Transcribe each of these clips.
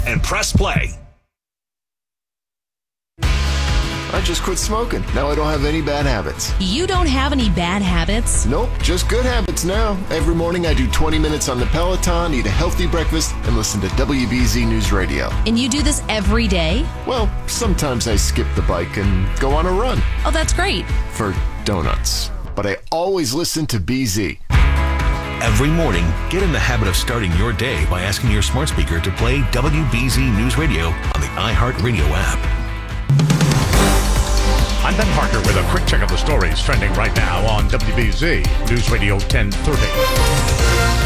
and press play. I just quit smoking. Now I don't have any bad habits. You don't have any bad habits? Nope, just good habits now. Every morning I do 20 minutes on the Peloton, eat a healthy breakfast, and listen to WBZ News Radio. And you do this every day? Well, sometimes I skip the bike and go on a run. Oh, that's great. For donuts. But I always listen to BZ. Every morning, get in the habit of starting your day by asking your smart speaker to play WBZ News Radio on the iHeartRadio app. I'm Ben Parker with a quick check of the stories trending right now on WBZ News Radio 1030.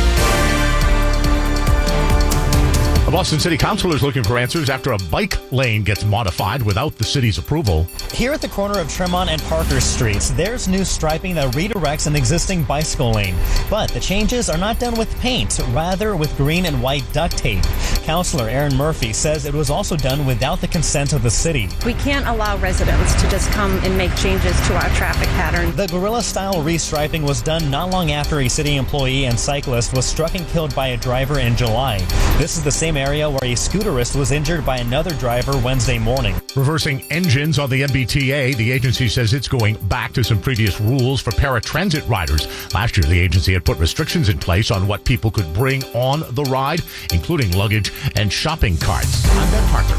The Boston City Council is looking for answers after a bike lane gets modified without the city's approval. Here at the corner of Tremont and Parker Streets, there's new striping that redirects an existing bicycle lane. But the changes are not done with paint, rather with green and white duct tape. Councilor Erin Murphy says it was also done without the consent of the city. We can't allow residents to just come and make changes to our traffic pattern. The guerrilla-style restriping was done not long after a city employee and cyclist was struck and killed by a driver in July. This is the same area where a scooterist was injured by another driver Wednesday morning. Reversing engines on the MBTA, the agency says it's going back to some previous rules for paratransit riders. Last year, the agency had put restrictions in place on what people could bring on the ride, including luggage and shopping carts. I'm Ben Parker.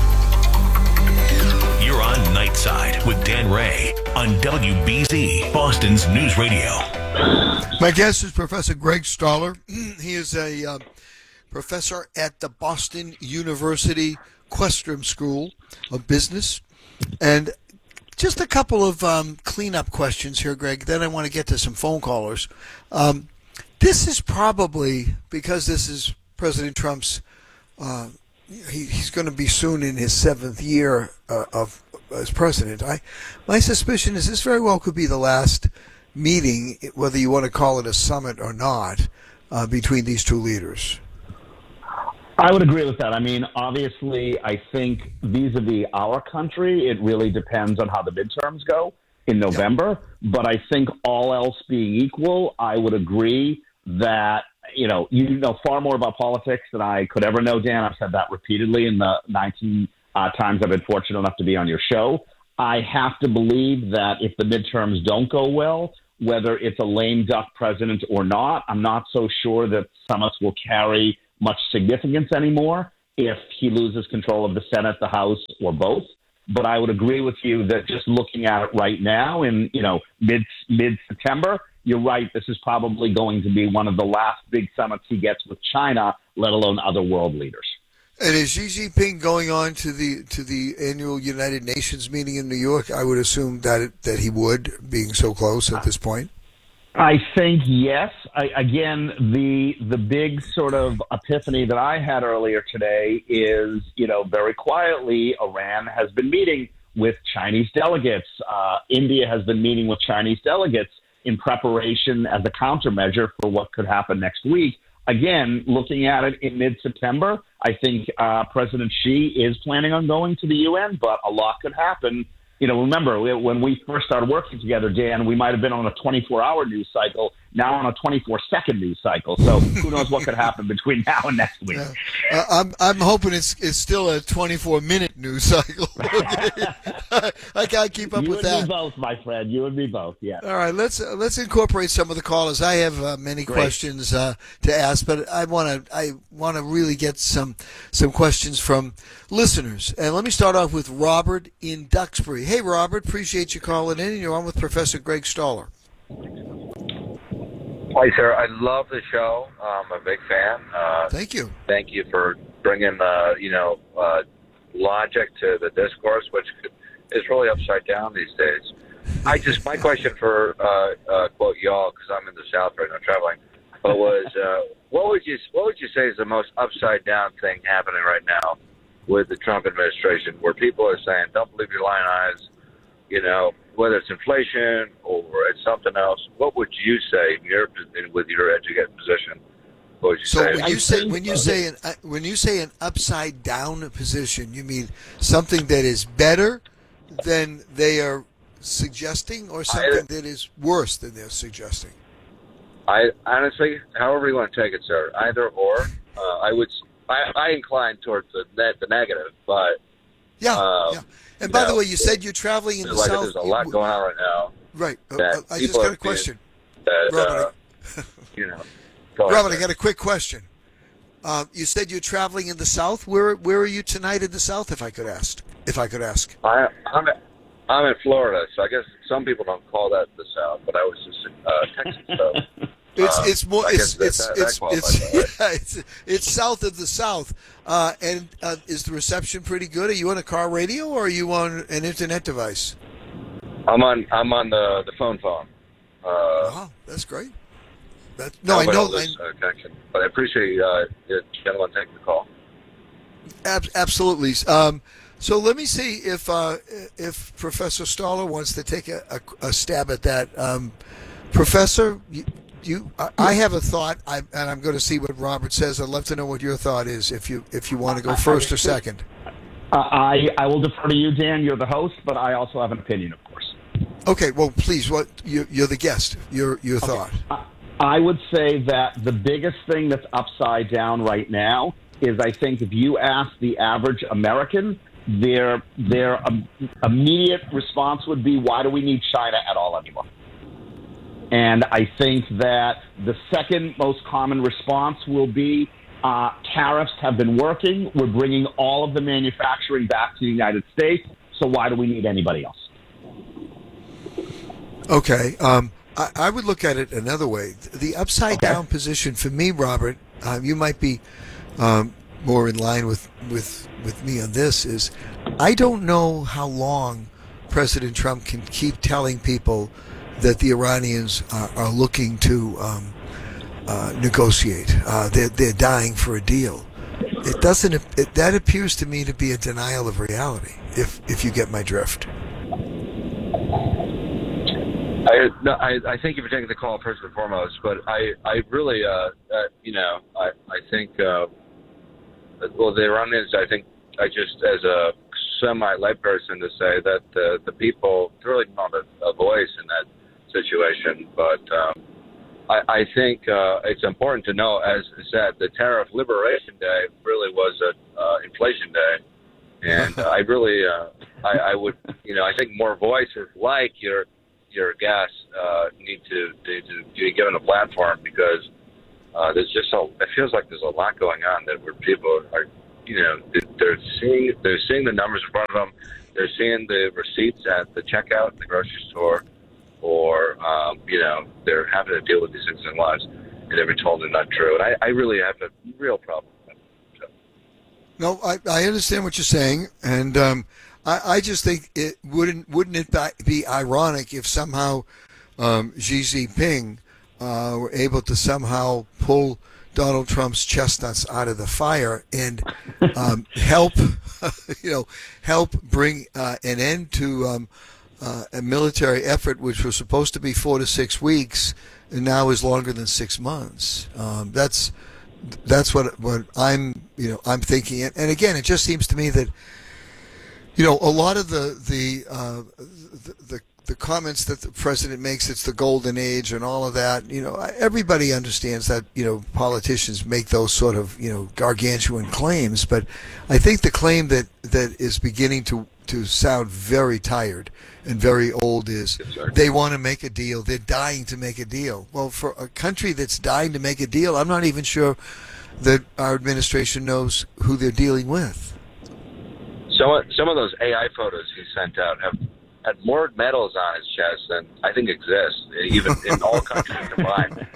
You're on Nightside with Dan Ray on WBZ, Boston's News Radio. My guest is Professor Greg Stoller. He is a professor at the Boston University Questrom School of Business. And just a couple of cleanup questions here, Greg. Then I want to get to some phone callers. This is probably, because this is President Trump's, he's going to be soon in his 7th year as president. My suspicion is this very well could be the last meeting, whether you want to call it a summit or not, between these two leaders. I would agree with that. I mean, obviously, I think vis-a-vis our country, it really depends on how the midterms go in November. Yep. But I think all else being equal, I would agree that, you know far more about politics than I could ever know, Dan. I've said that repeatedly in the 19 times I've been fortunate enough to be on your show. I have to believe that if the midterms don't go well, whether it's a lame duck president or not, I'm not so sure that summits will carry much significance anymore if he loses control of the Senate, the House, or both. But I would agree with you that just looking at it right now in, mid-September, you're right, this is probably going to be one of the last big summits he gets with China, let alone other world leaders. And is Xi Jinping going on to the annual United Nations meeting in New York? I would assume that he would, being so close at this point. I think yes. The big sort of epiphany that I had earlier today is, very quietly, Iran has been meeting with Chinese delegates. India has been meeting with Chinese delegates in preparation as a countermeasure for what could happen next week. Again, looking at it in mid-September, I think President Xi is planning on going to the UN, but a lot could happen. Remember, when we first started working together, Dan, we might have been on a 24-hour news cycle, now on a 24-second news cycle. So who knows what could happen between now and next week. I'm hoping it's still a 24-minute news cycle. I can't keep up with that. You and me both, my friend. You and me both, yeah. All right, let's incorporate some of the callers. I have many questions to ask, but I want to really get some questions from listeners. And let me start off with Robert in Duxbury. Hey, Robert, appreciate you calling in. You're on with Professor Greg Stoller. Hi, sir. I love the show. I'm a big fan. Thank you. Thank you for bringing, logic to the discourse, which is really upside down these days. My question for, quote, y'all, because I'm in the South right now traveling, but was, what would you say is the most upside down thing happening right now with the Trump administration, where people are saying, don't believe your lying eyes, whether it's inflation or it's something else? What would you say with your educated position? What would you say? When you say an upside down position, you mean something that is better than they are suggesting, or something that is worse than they're suggesting? I honestly, however you want to take it, sir, either or. I incline towards the negative, but yeah. And by the way, you said you're traveling in the South. There's a lot going on right now. Right. That I just got a question. Robert, Robert, I got a quick question. You said you're traveling in the South. Where are you tonight in the South, if I could ask? I'm in Florida, so I guess some people don't call that the South, but I was just in Texas. So it's south of the South. And is the reception pretty good? Are you on a car radio or are you on an internet device? I'm on the phone. Wow, that's great. I know. Connection, but I appreciate you gentlemen taking the call. Absolutely. So let me see if Professor Stoller wants to take a stab at that. Professor, I have a thought, and I'm going to see what Robert says. I'd love to know what your thought is. If you want to go first or second. I will defer to you, Dan. You're the host, but I also have an opinion, of course. Okay. Well, please. You're the guest. Your thought. I would say that the biggest thing that's upside down right now is, I think, if you ask the average American, their immediate response would be, why do we need China at all anymore? And I think that the second most common response will be, tariffs have been working. We're bringing all of the manufacturing back to the United States, so why do we need anybody else? Okay. I would look at it another way. The upside down position for me, Robert, you might be more in line with me on this, is I don't know how long President Trump can keep telling people that the Iranians are looking to negotiate. They're dying for a deal. That appears to me to be a denial of reality, if you get my drift. I thank you for taking the call first and foremost, but I really, I think, the Iranians, I think, I just, as a semi-layperson, to say that the people really don't have a voice in that situation, but I think it's important to know, as I said, the Tariff Liberation Day really was an inflation day, and I really, I would, I think more voices like your guests need to be given a platform, because there's just it feels like there's a lot going on where people are, they're seeing the numbers in front of them, they're seeing the receipts at the checkout in the grocery store, or they're having to deal with these things in their lives, and they're being told they're not true. And I really have a real problem with that. So. No, I understand what you're saying, and I just think wouldn't it be ironic if somehow Xi Jinping were able to somehow pull Donald Trump's chestnuts out of the fire and help bring an end to a military effort which was supposed to be 4 to 6 weeks and now is longer than 6 months. That's what I'm thinking. And again, it just seems to me that a lot of the comments that the president makes, it's the golden age and all of that, everybody understands that, politicians make those sort of, gargantuan claims. But I think the claim that is beginning to sound very tired and very old is they want to make a deal. They're dying to make a deal. Well, for a country that's dying to make a deal, I'm not even sure that our administration knows who they're dealing with. Some of those AI photos he sent out have had more medals on his chest than I think exists, even in all countries combined.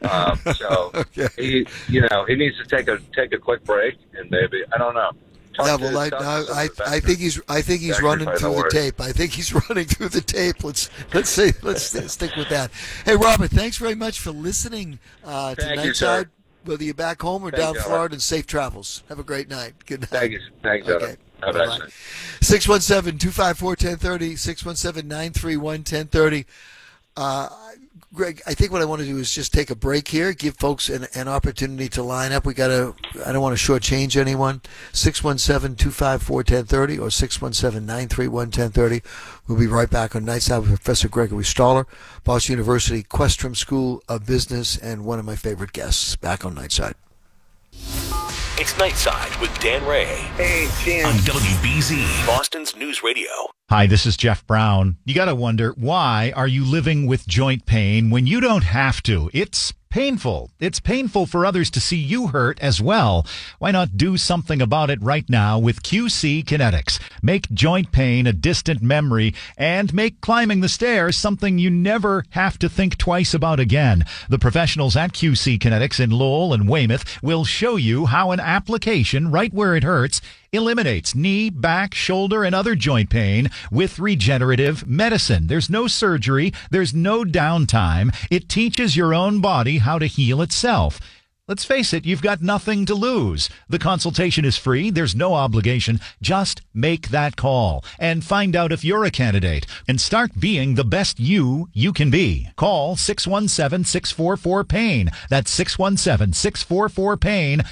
He needs to take a quick break and maybe, I don't know. I think he's running through the tape. I think he's running through the tape. Let's stick with that. Hey, Robert, thanks very much for listening to Nightside. Whether you're back home or down Florida, and safe travels. Have a great night. Good night. Thank you. Thanks, okay. Have a nice night. 617-254-1030, 617-931-1030. Greg, I think what I want to do is just take a break here, give folks an opportunity to line up. I don't want to shortchange anyone. 617-254-1030 or 617-931-1030. We'll be right back on Nightside with Professor Gregory Stoller, Boston University Questrom School of Business, and one of my favorite guests. Back on Nightside. It's Nightside with Dan Ray. Hey, Jim. On WBZ, Boston's News Radio. Hi, this is Jeff Brown. You got to wonder, why are you living with joint pain when you don't have to? It's painful. It's painful for others to see you hurt as well. Why not do something about it right now with QC Kinetics? Make joint pain a distant memory and make climbing the stairs something you never have to think twice about again. The professionals at QC Kinetics in Lowell and Weymouth will show you how an application right where it hurts eliminates knee, back, shoulder, and other joint pain with regenerative medicine. There's no surgery. There's no downtime. It teaches your own body how to heal itself. Let's face it, you've got nothing to lose. The consultation is free. There's no obligation. Just make that call and find out if you're a candidate and start being the best you can be. Call 617-644-PAIN. That's 617-644-PAIN,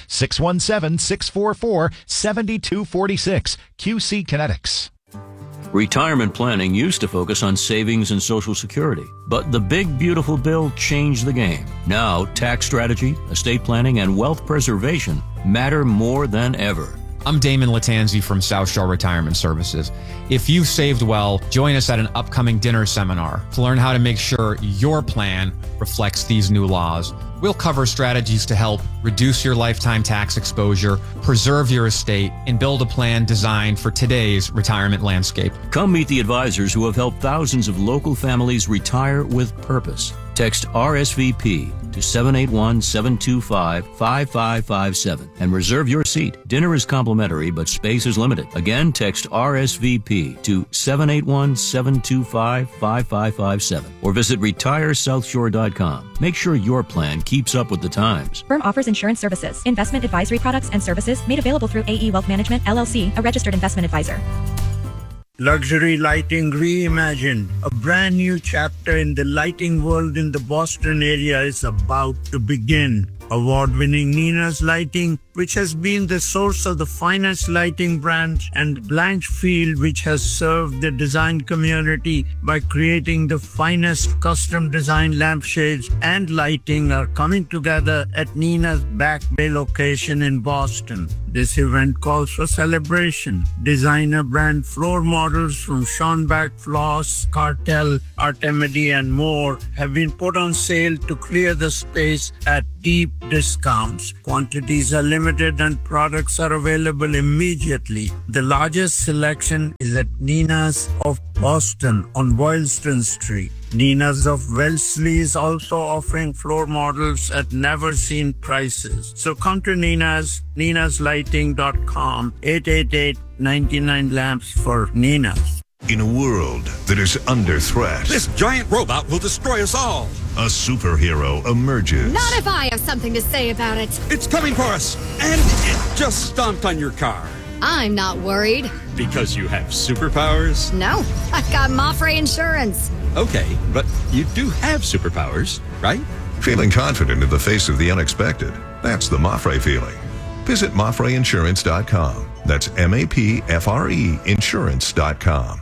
617-644-7246. QC Kinetics. Retirement planning used to focus on savings and Social Security, but the big beautiful bill changed the game. Now, tax strategy, estate planning, and wealth preservation matter more than ever. I'm Damon Latanzi from South Shore Retirement Services. If you've saved well, join us at an upcoming dinner seminar to learn how to make sure your plan reflects these new laws. We'll cover strategies to help reduce your lifetime tax exposure, preserve your estate, and build a plan designed for today's retirement landscape. Come meet the advisors who have helped thousands of local families retire with purpose. Text RSVP to 781-725-5557 and reserve your seat. Dinner is complimentary, but space is limited. Again, text RSVP to 781-725-5557 or visit retiresouthshore.com. Make sure your plan keeps up with the times. Firm offers insurance services, investment advisory products and services made available through AE Wealth Management, LLC, a registered investment advisor. Luxury Lighting Reimagined. A brand new chapter in the lighting world in the Boston area is about to begin. Award-winning Nina's Lighting, which has been the source of the finest lighting brands, and Blanchfield, which has served the design community by creating the finest custom design lampshades and lighting, are coming together at Nina's Back Bay location in Boston. This event calls for celebration. Designer brand floor models from Schonbach Floss, Cartel, Artemidi, and more have been put on sale to clear the space at deep discounts. Quantities are limited and products are available immediately. The largest selection is at Nina's of Boston on Boylston Street. Nina's of Wellesley is also offering floor models at never-seen prices. So come to Nina's, ninaslighting.com, 888-99 lamps for Nina's. In a world that is under threat, this giant robot will destroy us all. A superhero emerges. Not if I have something to say about it. It's coming for us, and it just stomped on your car. I'm not worried. Because you have superpowers? No, I've got Mafre Insurance. Okay, but you do have superpowers, right? Feeling confident in the face of the unexpected. That's the Mafre feeling. Visit MafreInsurance.com. That's MAPFRE Insurance.com.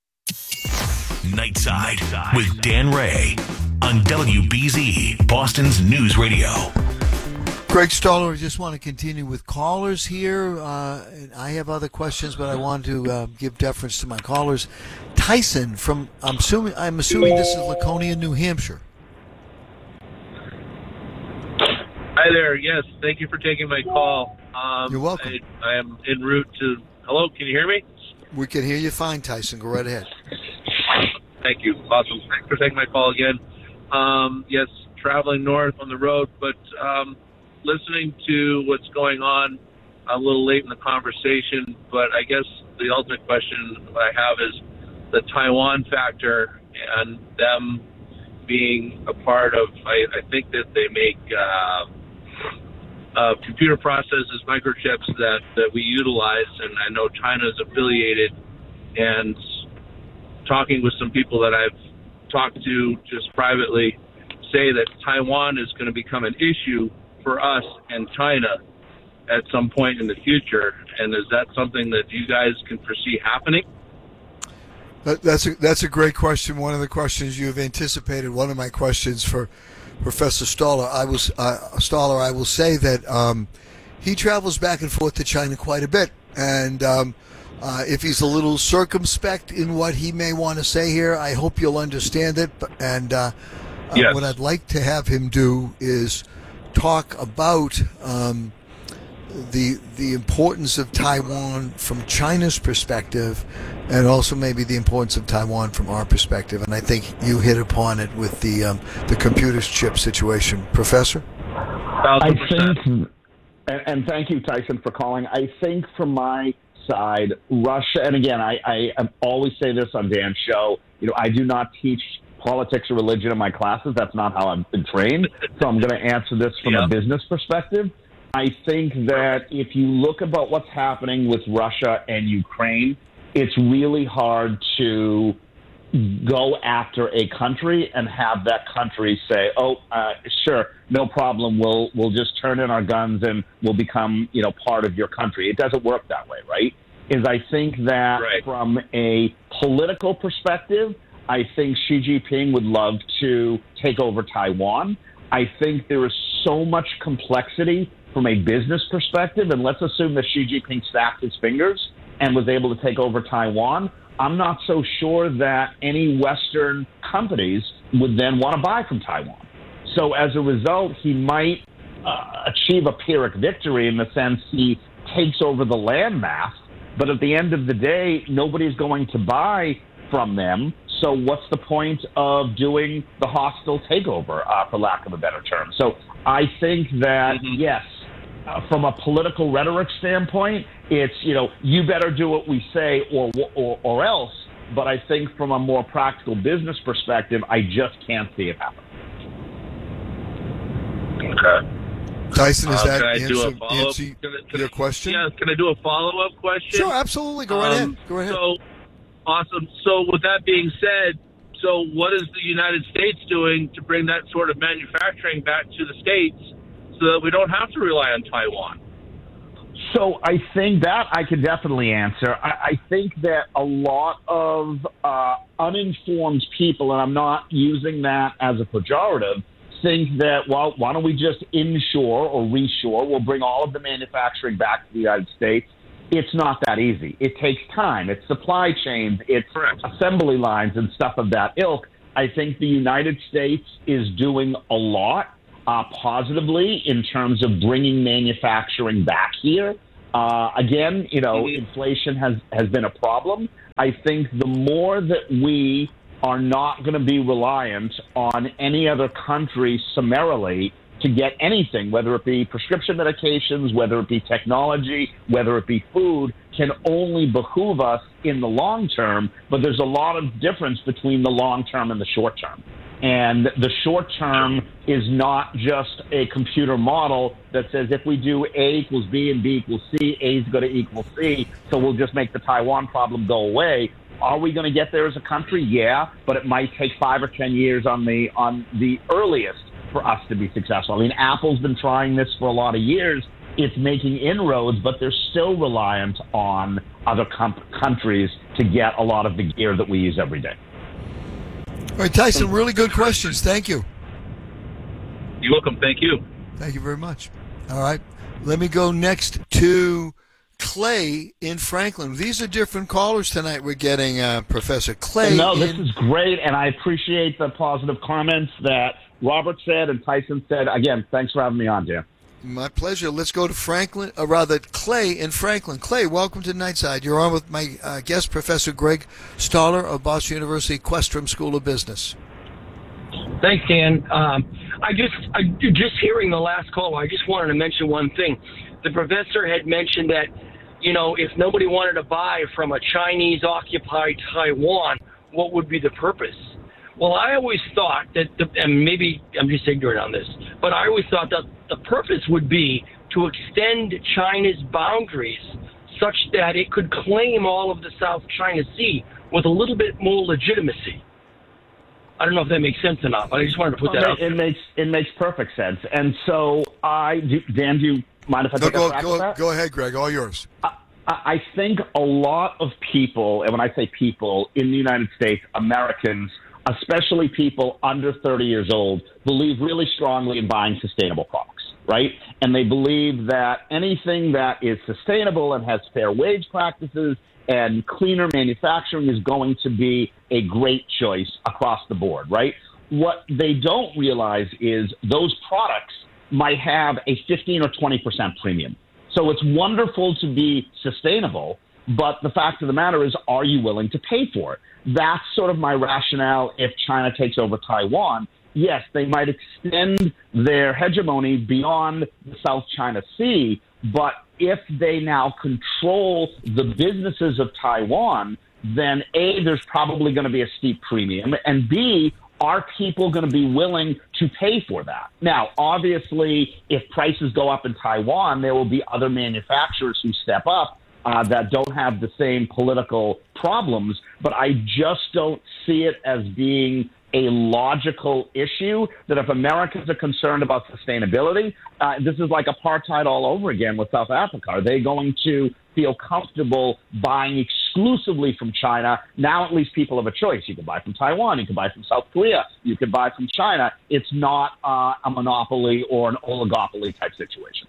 Nightside with Dan Ray on WBZ, Boston's News Radio. Greg Stoller, I just want to continue with callers here. I have other questions, but I want to give deference to my callers. Tyson from, I'm assuming this is Laconia, New Hampshire. Hi there. Yes, thank you for taking my call. You're welcome. I am en route to. Hello, can you hear me? We can hear you fine, Tyson. Go right ahead. Thank you. Awesome. Thanks for taking my call again. Yes, traveling north on the road, but listening to what's going on a little late in the conversation. But I guess the ultimate question I have is the Taiwan factor and them being a part of. I think that they make computer processors, microchips that we utilize, and I know China is affiliated. And talking with some people that I've talked to just privately say that Taiwan is going to become an issue for us and China at some point in the future. And is that something that you guys can foresee happening? That's a great question. One of the questions you have anticipated. One of my questions for Professor Stoller. I will say that he travels back and forth to China quite a bit. And if he's a little circumspect in what he may want to say here, I hope you'll understand it. And Yes. what I'd like to have him do is talk about the importance of Taiwan from China's perspective, and also maybe the importance of Taiwan from our perspective. And I think you hit upon it with the computer chip situation, Professor. I think, and thank you, Tyson, for calling. I think from my side, Russia, and again, I always say this on Dan's show, I do not teach politics or religion in my classes. That's not how I've been trained. So I'm going to answer this from a business perspective. I think that if you look about what's happening with Russia and Ukraine, it's really hard to go after a country and have that country say, sure, no problem, we'll just turn in our guns and we'll become, part of your country. It doesn't work that way, right? I think that from a political perspective, I think Xi Jinping would love to take over Taiwan. I think there is so much complexity from a business perspective, and let's assume that Xi Jinping snapped his fingers and was able to take over Taiwan. I'm not so sure that any Western companies would then want to buy from Taiwan. So as a result, he might achieve a Pyrrhic victory in the sense he takes over the landmass, but at the end of the day, nobody's going to buy from them. So what's the point of doing the hostile takeover, for lack of a better term? So I think that, yes, from a political rhetoric standpoint, it's, you better do what we say or else. But I think from a more practical business perspective, I just can't see it happen. Okay. Tyson, is that can I do a answer your question? Yeah, can I do a follow-up question? Sure, absolutely. Go right ahead. Go ahead. So, awesome. So with that being said, so what is the United States doing to bring that sort of manufacturing back to the States so that we don't have to rely on Taiwan? So I think that I can definitely answer. I think that a lot of uninformed people, and I'm not using that as a pejorative, think that, well, why don't we just inshore or reshore? We'll bring all of the manufacturing back to the United States. It's not that easy. It takes time. It's supply chains. It's assembly lines and stuff of that ilk. I think the United States is doing a lot positively in terms of bringing manufacturing back here. Again, inflation has been a problem. I think the more that we are not going to be reliant on any other country summarily to get anything, whether it be prescription medications, whether it be technology, whether it be food, can only behoove us in the long term. But there's a lot of difference between the long term and the short term. And the short term is not just a computer model that says if we do A equals B and B equals C, A is going to equal C, so we'll just make the Taiwan problem go away. Are we going to get there as a country? Yeah, but it might take 5 or 10 years on the earliest for us to be successful. I mean, Apple's been trying this for a lot of years. It's making inroads, but they're still reliant on other countries to get a lot of the gear that we use every day. All right, Tyson, really good questions. Thank you. You're welcome. Thank you. Thank you very much. All right, let me go next to Clay in Franklin. These are different callers tonight we're getting, Professor Clay. No, this is great, and I appreciate the positive comments that Robert said and Tyson said. Again, thanks for having me on, Dan. My pleasure. Let's go to Clay in Franklin. Clay, welcome to Nightside. You're on with my guest, Professor Greg Stoller of Boston University Questrom School of Business. Thanks, Dan. Just hearing the last call, I just wanted to mention one thing. The professor had mentioned that, if nobody wanted to buy from a Chinese-occupied Taiwan, what would be the purpose? Well, I always thought that, and maybe I'm just ignorant on this, but I always thought that the purpose would be to extend China's boundaries such that it could claim all of the South China Sea with a little bit more legitimacy. I don't know if that makes sense or not, but I just wanted to put that out. It makes perfect sense. And so, Dan, do you mind if I take a crack at that? Go ahead, Greg. All yours. I think a lot of people, and when I say people, in the United States, Americans, especially people under 30 years old, believe really strongly in buying sustainable products. right? And they believe that anything that is sustainable and has fair wage practices and cleaner manufacturing is going to be a great choice across the board, right? What they don't realize is those products might have a 15 or 20% premium. So it's wonderful to be sustainable, but the fact of the matter is, are you willing to pay for it? That's sort of my rationale if China takes over Taiwan. Yes, they might extend their hegemony beyond the South China Sea, but if they now control the businesses of Taiwan, then A, there's probably going to be a steep premium, and B, are people going to be willing to pay for that? Now, obviously, if prices go up in Taiwan, there will be other manufacturers who step up that don't have the same political problems, but I just don't see it as being a logical issue that if Americans are concerned about sustainability, this is like apartheid all over again with South Africa. Are they going to feel comfortable buying exclusively from China? Now at least people have a choice. You can buy from Taiwan. You can buy from South Korea. You can buy from China. It's not a monopoly or an oligopoly type situation.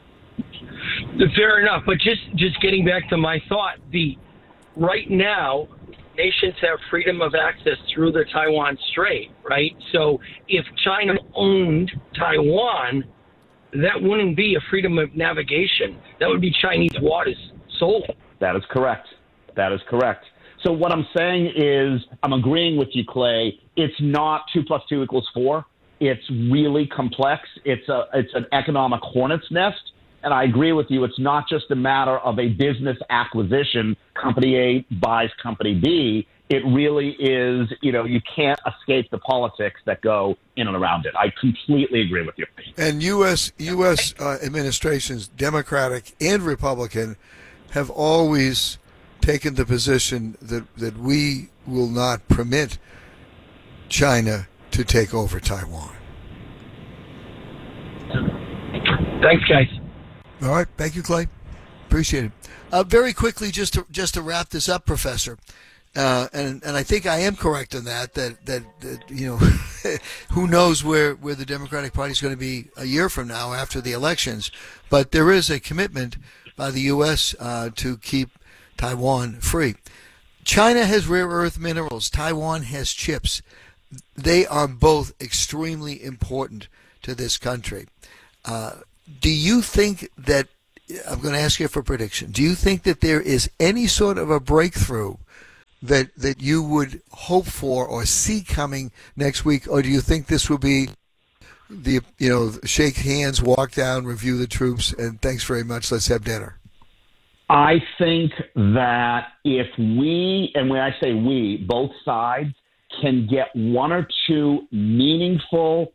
Fair enough. But just getting back to my thought, right now, nations have freedom of access through the Taiwan Strait, right? So if China owned Taiwan, that wouldn't be a freedom of navigation. That would be Chinese waters solely. That is correct. That is correct. So what I'm saying is, I'm agreeing with you, Clay. It's not 2 + 2 = 4. It's really complex. It's an economic hornet's nest. And I agree with you. It's not just a matter of a business acquisition. Company A buys Company B. It really is, you can't escape the politics that go in and around it. I completely agree with you. And U.S. administrations, Democratic and Republican, have always taken the position that we will not permit China to take over Taiwan. Thanks, guys. All right. Thank you, Clay. Appreciate it. Very quickly, just to wrap this up, Professor, and I think I am correct on that who knows where the Democratic Party is going to be a year from now after the elections, but there is a commitment by the U.S. To keep Taiwan free. China has rare earth minerals. Taiwan has chips. They are both extremely important to this country. Do you think that, I'm going to ask you for a prediction, do you think that there is any sort of a breakthrough that you would hope for or see coming next week, or do you think this will be the, shake hands, walk down, review the troops, and thanks very much, let's have dinner? I think that if we, and when I say we, both sides, can get one or two meaningful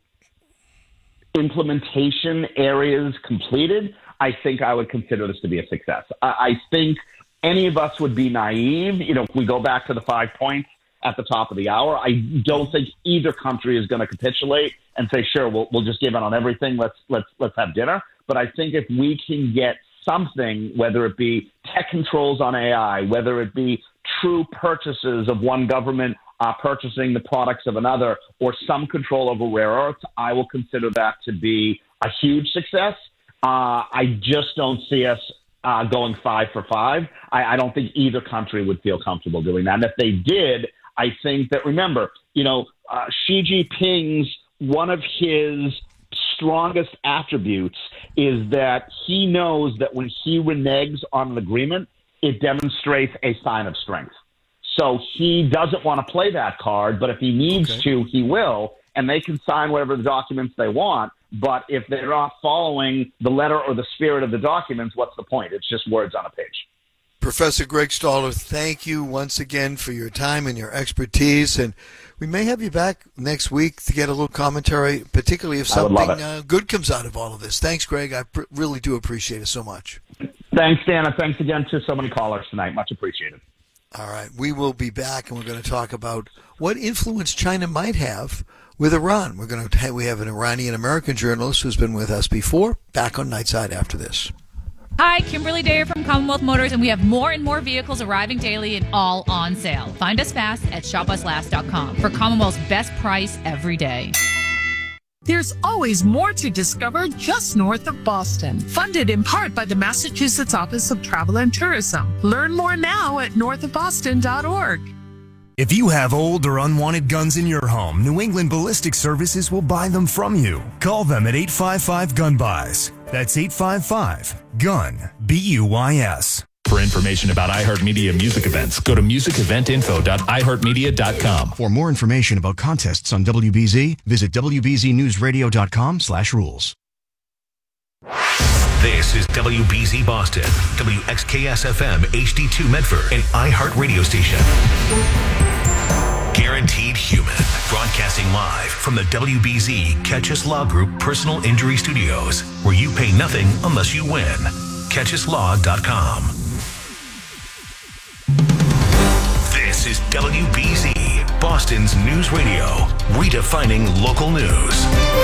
implementation areas completed, I think I would consider this to be a success. I think any of us would be naive. If we go back to the 5 points at the top of the hour, I don't think either country is going to capitulate and say, sure, we'll just give in on everything. Let's have dinner. But I think if we can get something, whether it be tech controls on AI, whether it be true purchases of one government purchasing the products of another, or some control over rare earths, I will consider that to be a huge success. I just don't see us going 5 for 5. I don't think either country would feel comfortable doing that. And if they did, I think that, remember, Xi Jinping's, one of his strongest attributes is that he knows that when he reneges on an agreement, it demonstrates a sign of strength. So he doesn't want to play that card, but if he needs to, he will, and they can sign whatever the documents they want. But if they're not following the letter or the spirit of the documents, what's the point? It's just words on a page. Professor Greg Stahler, thank you once again for your time and your expertise. And we may have you back next week to get a little commentary, particularly if something good comes out of all of this. Thanks, Greg. I really do appreciate it so much. Thanks, Dan, and thanks again to so many callers tonight. Much appreciated. All right. We will be back, and we're going to talk about what influence China might have with Iran. We have an Iranian-American journalist who's been with us before. Back on Nightside after this. Hi, Kimberly Dyer from Commonwealth Motors, and we have more and more vehicles arriving daily and all on sale. Find us fast at shopuslast.com for Commonwealth's best price every day. There's always more to discover just north of Boston. Funded in part by the Massachusetts Office of Travel and Tourism. Learn more now at northofboston.org. If you have old or unwanted guns in your home, New England Ballistic Services will buy them from you. Call them at 855-GUN-BUYS. That's 855-GUN-BUYS. For information about iHeartMedia music events, go to musiceventinfo.iheartmedia.com. For more information about contests on WBZ, visit wbznewsradio.com/rules. This is WBZ Boston, WXKS-FM HD2 Medford, an iHeart radio station. Guaranteed Human, broadcasting live from the WBZ Catchus Law Group Personal Injury Studios, where you pay nothing unless you win. CatchusLaw.com. This is WBZ, Boston's news radio, redefining local news.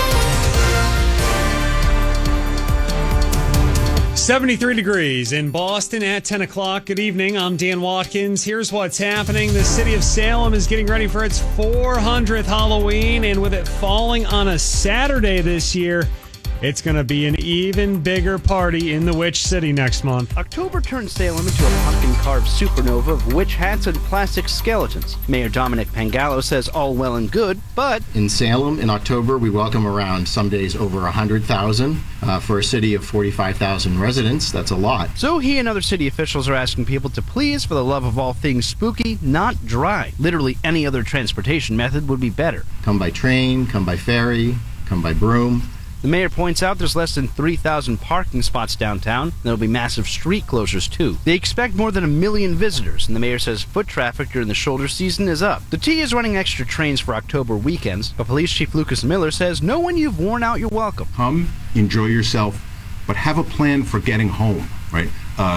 73 degrees in Boston at 10 o'clock. Good evening. I'm Dan Watkins. Here's what's happening. The city of Salem is getting ready for its 400th Halloween, and with it falling on a Saturday this year, it's going to be an even bigger party in the Witch City next month. October turned Salem into a pumpkin-carved supernova of witch hats and plastic skeletons. Mayor Dominic Pangallo says all well and good, but... In Salem, in October, we welcome around some days over 100,000. For a city of 45,000 residents, that's a lot. So he and other city officials are asking people to please, for the love of all things spooky, not drive. Literally any other transportation method would be better. Come by train, come by ferry, come by broom. The mayor points out there's less than 3,000 parking spots downtown. There'll be massive street closures, too. They expect more than 1 million visitors, and the mayor says foot traffic during the shoulder season is up. The T is running extra trains for October weekends, but Police Chief Lucas Miller says know when you've worn out your welcome. Come, enjoy yourself, but have a plan for getting home, right?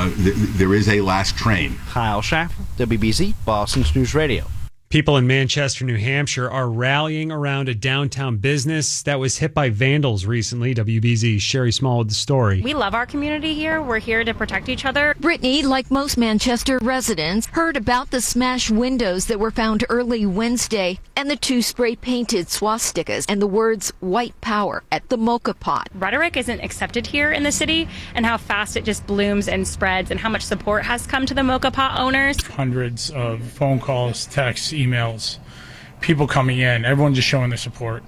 There is a last train. Kyle Schaffer, WBZ, Boston's News Radio. People in Manchester, New Hampshire are rallying around a downtown business that was hit by vandals recently. WBZ's Sherry Small with the story. We love our community here. We're here to protect each other. Brittany, like most Manchester residents, heard about the smashed windows that were found early Wednesday and the 2 spray-painted swastikas and the words white power at the Mocha Pot. Rhetoric isn't accepted here in the city, and how fast it just blooms and spreads and how much support has come to the Mocha Pot owners. Hundreds of phone calls, texts, emails, people coming in, everyone just showing their support.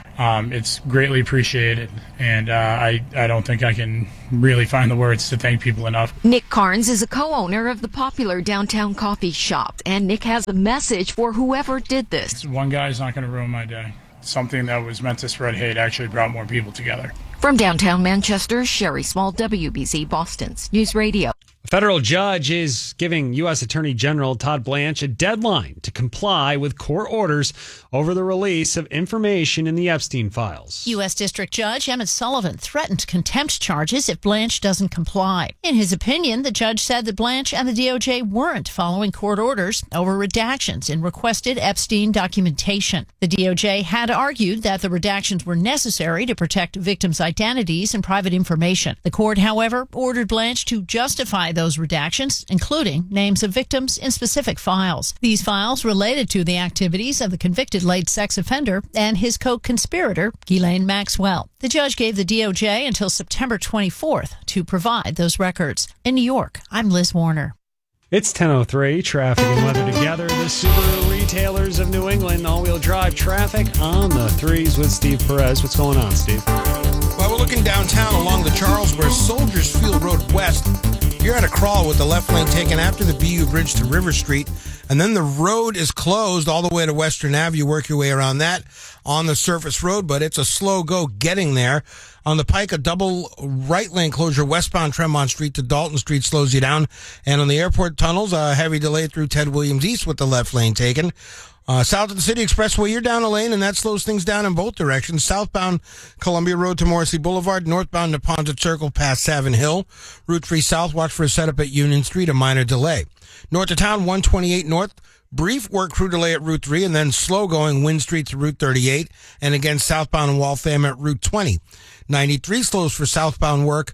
It's greatly appreciated, and I don't think I can really find the words to thank people enough. Nick Carnes is a co-owner of the popular downtown coffee shop, and Nick has a message for whoever did this. One guy's not going to ruin my day. Something that was meant to spread hate actually brought more people together. From downtown Manchester, Sherry Small, WBZ Boston's News Radio. A federal judge is giving U.S. Attorney General Todd Blanche a deadline to comply with court orders over the release of information in the Epstein files. U.S. District Judge Emmett Sullivan threatened contempt charges if Blanche doesn't comply. In his opinion, the judge said that Blanche and the DOJ weren't following court orders over redactions in requested Epstein documentation. The DOJ had argued that the redactions were necessary to protect victims' identities and private information. The court, however, ordered Blanche to justify those redactions, including names of victims in specific files. These files related to the activities of the convicted late sex offender and his co-conspirator, Ghislaine Maxwell. The judge gave the DOJ until September 24th to provide those records. In New York, I'm Liz Warner. It's 10:03, traffic and weather together. The Subaru retailers of New England, all-wheel drive traffic on the threes with Steve Perez. What's going on, Steve? Well, we're looking downtown along the Charlesburg Soldiers Field Road West. You're at a crawl with the left lane taken after the BU Bridge to River Street, and then the road is closed all the way to Western Ave. You work your way around that on the surface road, but it's a slow go getting there. On the Pike, a double right lane closure westbound Tremont Street to Dalton Street slows you down. And on the airport tunnels, a heavy delay through Ted Williams East with the left lane taken. South of the City Expressway, you're down a lane, and that slows things down in both directions. Southbound Columbia Road to Morrissey Boulevard, northbound Neponset Circle past Savin Hill. Route 3 South, watch for a setup at Union Street, a minor delay. North of town, 128 North, brief work crew delay at Route 3, and then slow going Wynn Street to Route 38, and again southbound Waltham at Route 20. 93 slows for southbound work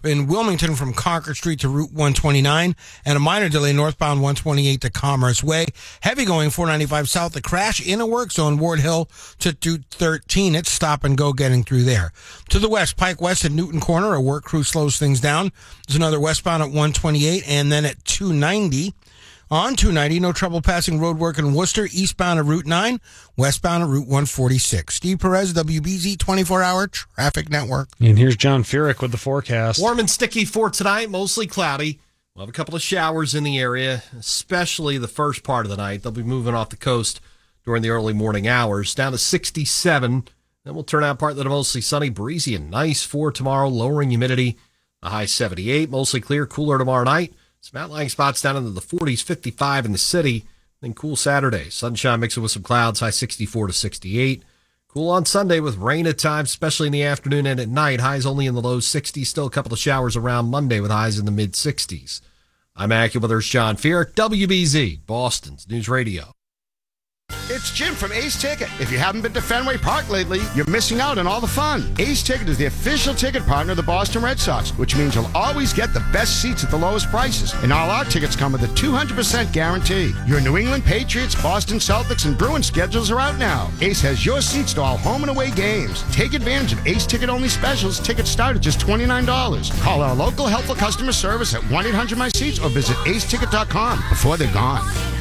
in Wilmington from Concord Street to Route 129, and a minor delay northbound 128 to Commerce Way. Heavy going 495 south. The crash in a work zone, Ward Hill to 213. It's stop and go getting through there. To the west, Pike West at Newton Corner, a work crew slows things down. There's another westbound at 128, and then at 290. On 290, no trouble passing road work in Worcester, eastbound at Route 9, westbound at Route 146. Steve Perez, WBZ 24-hour traffic network. And here's John Furyk with the forecast. Warm and sticky for tonight, mostly cloudy. We'll have a couple of showers in the area, especially the first part of the night. They'll be moving off the coast during the early morning hours. Down to 67. Then we'll turn out partly to mostly sunny, breezy, and nice for tomorrow, lowering humidity. A high 78, mostly clear, cooler tomorrow night. Some outlying spots down into the 40s, 55 in the city. Then cool Saturday. Sunshine mixing with some clouds, high 64 to 68. Cool on Sunday with rain at times, especially in the afternoon and at night. Highs only in the low 60s. Still a couple of showers around Monday with highs in the mid 60s. I'm AccuWeather's John Furyk, WBZ, Boston's News Radio. It's Jim from Ace Ticket. If you haven't been to Fenway Park lately, you're missing out on all the fun. Ace Ticket is the official ticket partner of the Boston Red Sox, which means you'll always get the best seats at the lowest prices. And all our tickets come with a 200% guarantee. Your New England Patriots, Boston Celtics, and Bruins schedules are out now. Ace has your seats to all home and away games. Take advantage of Ace Ticket-only specials. Tickets start at just $29. Call our local helpful customer service at 1-800-MY-SEATS or visit aceticket.com before they're gone.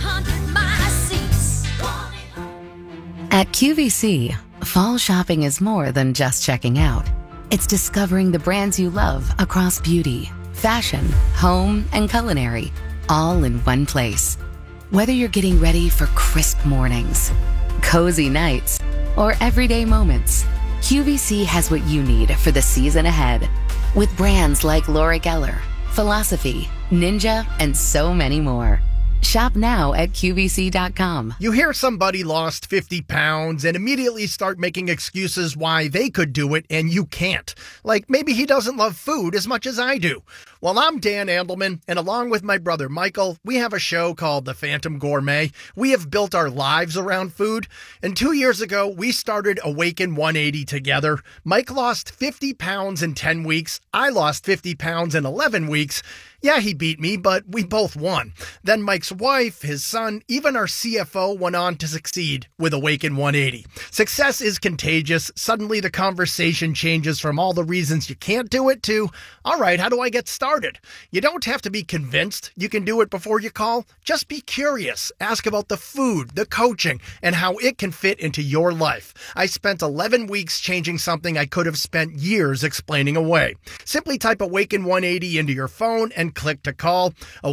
At QVC, fall shopping is more than just checking out. It's discovering the brands you love across beauty, fashion, home, and culinary, all in one place. Whether you're getting ready for crisp mornings, cozy nights, or everyday moments, QVC has what you need for the season ahead. With brands like Laura Geller, Philosophy, Ninja, and so many more. Shop now at QVC.com. You hear somebody lost 50 pounds and immediately start making excuses why they could do it and you can't. Like maybe he doesn't love food as much as I do. Well, I'm Dan Andelman, and along with my brother Michael, we have a show called The Phantom Gourmet. We have built our lives around food, and 2 years ago, we started Awaken 180 together. Mike lost 50 pounds in 10 weeks. I lost 50 pounds in 11 weeks. Yeah, he beat me, but we both won. Then Mike's wife, his son, even our CFO went on to succeed with Awaken 180. Success is contagious. Suddenly the conversation changes from all the reasons you can't do it to, all right, how do I get started? You don't have to be convinced you can do it before you call. Just be curious. Ask about the food, the coaching, and how it can fit into your life. I spent 11 weeks changing something I could have spent years explaining away. Simply type Awaken 180 into your phone and click to call.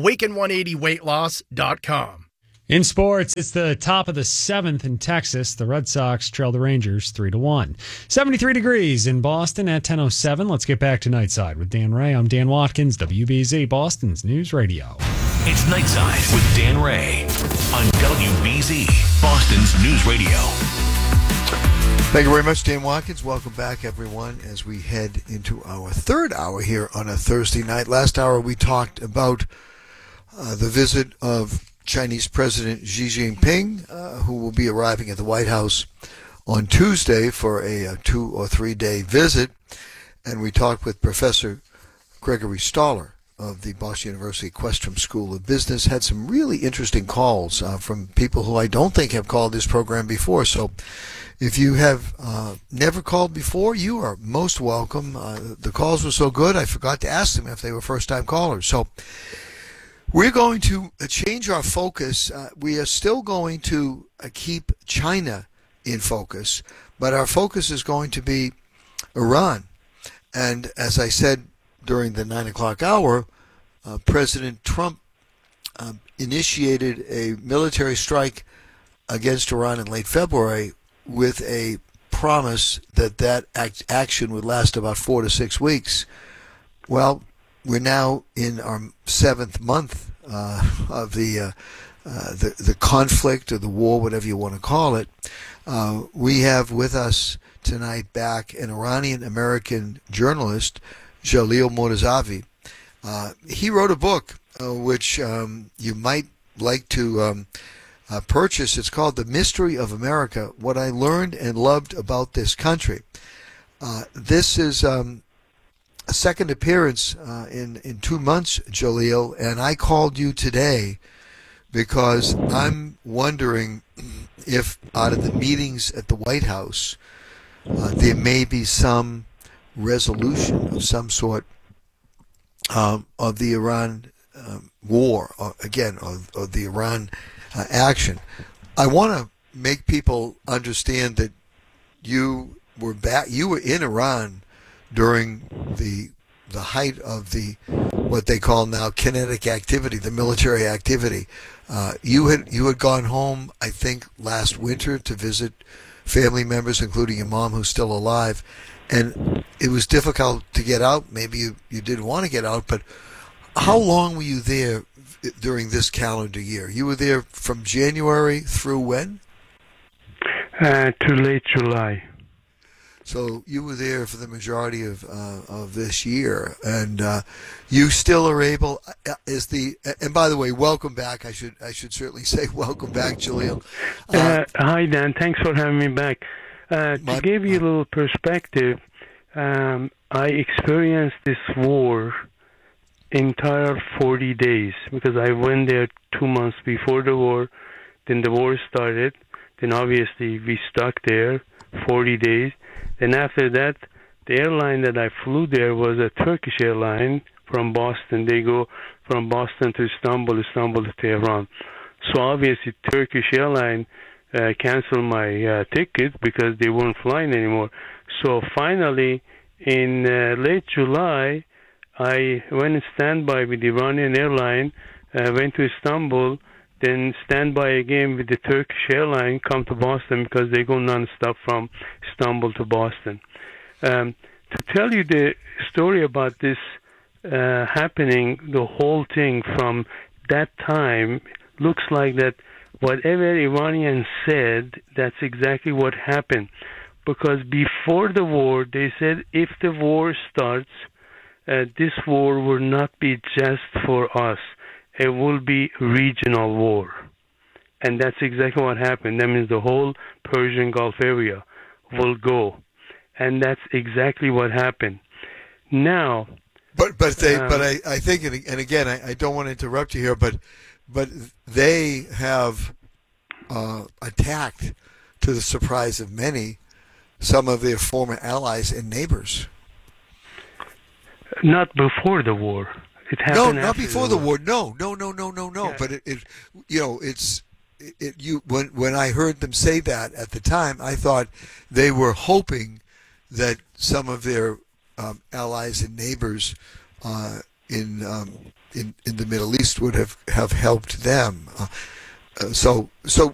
Awaken180weightloss.com. In sports, it's the top of the 7th in Texas. The Red Sox trail the Rangers 3-1. 73 degrees in Boston at 10:07. Let's get back to Nightside with Dan Ray. I'm Dan Watkins, WBZ, Boston's News Radio. It's Nightside with Dan Ray on WBZ, Boston's News Radio. Thank you very much, Dan Watkins. Welcome back, everyone, as we head into our third hour here on a Thursday night. Last hour, we talked about the visit of Chinese President Xi Jinping, who will be arriving at the White House on Tuesday for a 2 or 3 day visit. And we talked with Professor Gregory Stoller of the Boston University Questrom School of Business. Had some really interesting calls from people who I don't think have called this program before. So if you have never called before, you are most welcome. The calls were so good, I forgot to ask them if they were first-time callers. So we're going to change our focus. We are still going to keep China in focus, but our focus is going to be Iran. And as I said during the 9 o'clock hour, President Trump initiated a military strike against Iran in late February with a promise that that action would last about 4 to 6 weeks. Well, we're now in our 7th month of the conflict or the war, whatever you want to call it. We have with us tonight back an Iranian-American journalist, Jalil Mortazavi. He wrote a book which you might like to purchase. It's called The Mystery of America, What I Learned and Loved About This Country. This is a second appearance in 2 months, Jaleel, and I called you today because I'm wondering if out of the meetings at the White House there may be some resolution of some sort of the Iran war, or the Iran action. I want to make people understand that you were in Iran during the height of the what they call now kinetic activity, the military activity. You had gone home, I think, last winter to visit family members, including your mom, who's still alive, and it was difficult to get out. Maybe you didn't want to get out, but how long were you there during this calendar year? You were there from January through when? To late July. So you were there for the majority of this year, and you still are able. And by the way, welcome back. I should certainly say welcome back, Jaleel. Hi, Dan. Thanks for having me back. To give you a little perspective, I experienced this war entire 40 days because I went there 2 months before the war. Then the war started. Then obviously we stuck there 40 days. Then after that, the airline that I flew there was a Turkish airline from Boston. They go from Boston to Istanbul, Istanbul to Tehran. So obviously Turkish airline canceled my ticket because they weren't flying anymore. So finally, in late July, I went in standby with the Iranian airline, went to Istanbul, then standby again with the Turkish airline, come to Boston because they go nonstop from Istanbul to Boston. To tell you the story about this happening, the whole thing from that time looks like that whatever Iranians said, that's exactly what happened. Because before the war, they said if the war starts, this war will not be just for us. It will be regional war. And that's exactly what happened. That means the whole Persian Gulf area will go. And that's exactly what happened. Now... But I think, and again, I don't want to interrupt you here, but they have attacked, to the surprise of many, some of their former allies and neighbors. Not before the war. It happened not before the war. No. Yeah. But when I heard them say that at the time, I thought they were hoping that some of their allies and neighbors in the Middle East would have helped them. So